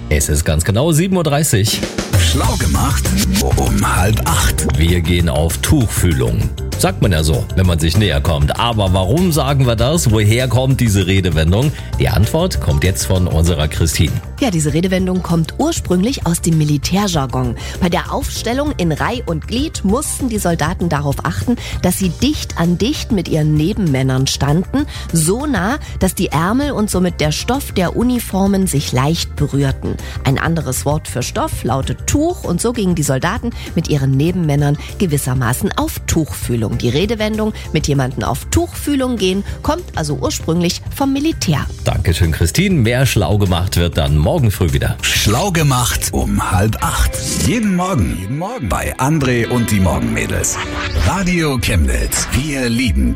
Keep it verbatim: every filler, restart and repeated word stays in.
Es ist ganz genau sieben Uhr dreißig. Schlau gemacht um halb acht. Wir gehen auf Tuchfühlung. Sagt man ja so, wenn man sich näher kommt. Aber warum sagen wir das? Woher kommt diese Redewendung? Die Antwort kommt jetzt von unserer Christine. Ja, diese Redewendung kommt ursprünglich aus dem Militärjargon. Bei der Aufstellung in Reih und Glied mussten die Soldaten darauf achten, dass sie dicht an dicht mit ihren Nebenmännern standen, so nah, dass die Ärmel und somit der Stoff der Uniformen sich leicht berührten. Ein anderes Wort für Stoff lautet Tuch und so gingen die Soldaten mit ihren Nebenmännern gewissermaßen auf Tuchfühlung. Die Redewendung mit jemandem auf Tuchfühlung gehen kommt also ursprünglich vom Militär. Dankeschön, Christine. Mehr schlau gemacht wird dann morgen früh wieder. Schlau gemacht um halb acht. Jeden Morgen. Jeden Morgen. Bei André und die Morgenmädels. Radio Chemnitz. Wir lieben